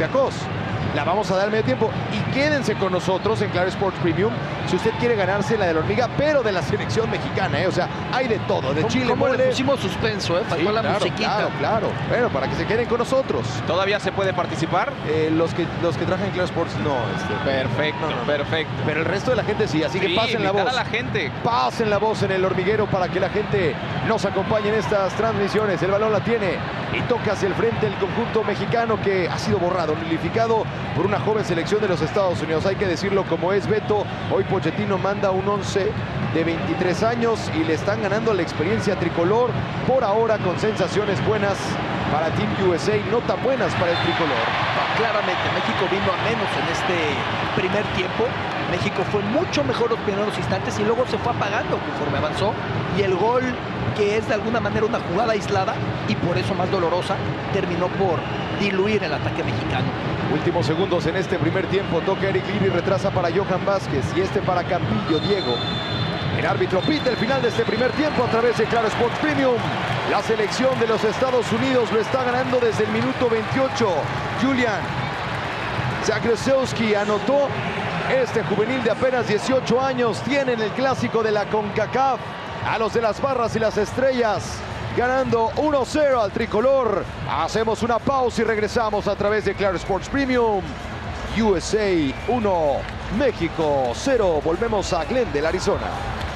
Olympiacos. La vamos a dar al medio tiempo. Y quédense con nosotros en Claro Sports Premium si usted quiere ganarse la de la hormiga, pero de la selección mexicana, O sea, hay de todo. De Chile, ¿Cómo mole. le pusimos suspenso, Faltó la musiquita. Claro. Bueno, para que se queden con nosotros. ¿Todavía se puede participar? Los que trabajan en Claro Sports, no. Perfecto, perfecto. Pero el resto de la gente sí, así que pasen la voz. A la gente. Pasen la voz en el hormiguero para que la gente nos acompañe en estas transmisiones. El balón la tiene y toca hacia el frente el conjunto mexicano que ha sido borrado, nullificado por una joven selección de los Estados Unidos. Hay que decirlo como es, Beto. Hoy Pochettino manda un 11 de 23 años y le están ganando la experiencia tricolor. Por ahora con sensaciones buenas para Team USA, no tan buenas para el tricolor. Claramente, México vino a menos en este primer tiempo. México fue mucho mejor los primeros instantes y luego se fue apagando conforme avanzó. Y el gol, que es de alguna manera una jugada aislada y por eso más dolorosa, terminó por diluir el ataque mexicano. Últimos segundos en este primer tiempo. Toca Eric Liri, retrasa para Johan Vázquez y para Campillo, Diego. El árbitro pita el final de este primer tiempo a través de Claro Sports Premium. La selección de los Estados Unidos lo está ganando desde el minuto 28. Julian Zagrosowski anotó. Este juvenil de apenas 18 años tiene en el clásico de la CONCACAF a los de las barras y las estrellas, ganando 1-0 al tricolor. Hacemos una pausa y regresamos a través de Claro Sports Premium. USA 1, México 0. Volvemos a Glendale, Arizona.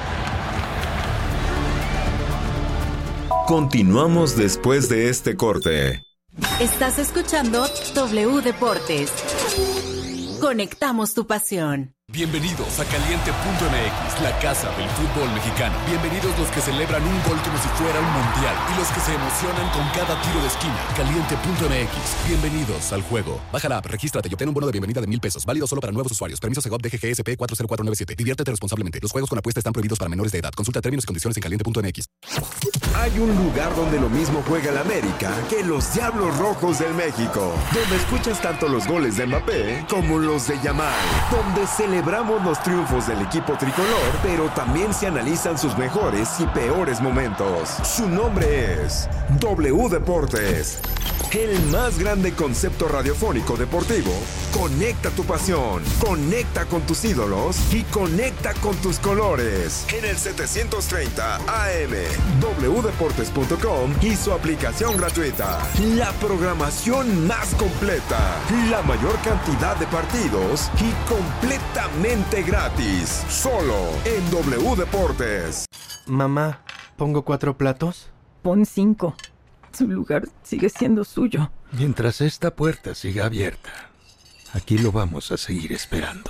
Continuamos después de este corte. Estás escuchando W Deportes. Conectamos tu pasión. Bienvenidos a Caliente.mx, la casa del fútbol mexicano. Bienvenidos los que celebran un gol como si fuera un mundial y los que se emocionan con cada tiro de esquina. Caliente.mx, bienvenidos al juego. Baja la app, regístrate y obtén un bono de bienvenida de $1,000. Válido solo para nuevos usuarios. Permiso Segov DGGSP 40497. Diviértete responsablemente. Los juegos con apuesta están prohibidos para menores de edad. Consulta términos y condiciones en Caliente.mx. Hay un lugar donde lo mismo juega el América que los Diablos Rojos del México. Donde escuchas tanto los goles de Mbappé como los de Yamal. Donde celebramos los triunfos del equipo tricolor, pero también se analizan sus mejores y peores momentos. Su nombre es W Deportes. El más grande concepto radiofónico deportivo. Conecta tu pasión, conecta con tus ídolos y conecta con tus colores. En el 730 AM, wdeportes.com y su aplicación gratuita. La programación más completa, la mayor cantidad de partidos y completamente gratis. Solo en W Deportes. Mamá, ¿pongo 4 platos? Pon 5. Su lugar sigue siendo suyo. Mientras esta puerta siga abierta, aquí lo vamos a seguir esperando.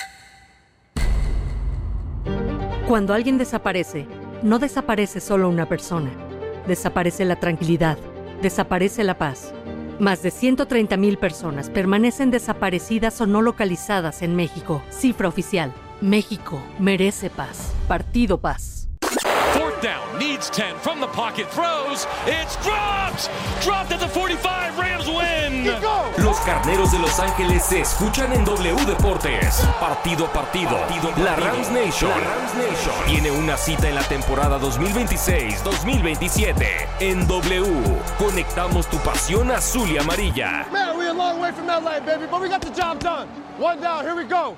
Cuando alguien desaparece, no desaparece solo una persona. Desaparece la tranquilidad, desaparece la paz. Más de 130,000 personas permanecen desaparecidas o no localizadas en México. Cifra oficial. México merece paz. Partido Paz. Fourth down, needs 10 from the pocket, throws, it's dropped! Dropped at the 45, Rams win! Los Carneros de Los Ángeles se escuchan en W Deportes. Partido a partido. La Rams Nation tiene una cita en la temporada 2026-2027. En W, conectamos tu pasión azul y amarilla. Man, we're a long way from LA, baby, but we got the job done. One down, here we go.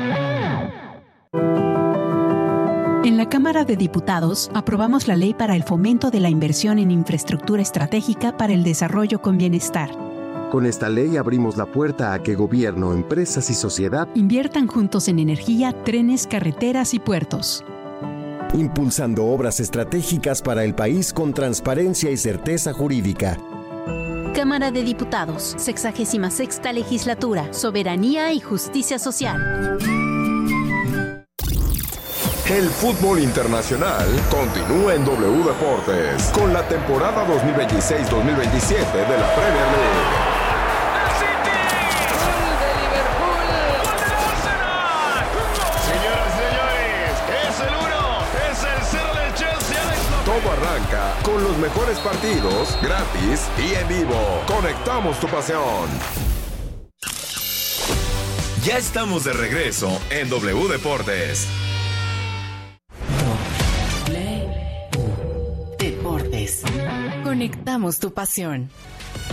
En la Cámara de Diputados aprobamos la Ley para el Fomento de la Inversión en Infraestructura Estratégica para el Desarrollo con Bienestar. Con esta ley abrimos la puerta a que gobierno, empresas y sociedad inviertan juntos en energía, trenes, carreteras y puertos. Impulsando obras estratégicas para el país con transparencia y certeza jurídica. Cámara de Diputados, 66ª Legislatura, Soberanía y Justicia Social. El fútbol internacional continúa en W Deportes con la temporada 2026-2027 de la Premier League. Señoras y señores, es el 1, es el 0 del Chelsea. Todo arranca con los mejores partidos, gratis y en vivo. Conectamos tu pasión. Ya estamos de regreso en W Deportes. Deportes. Conectamos tu pasión.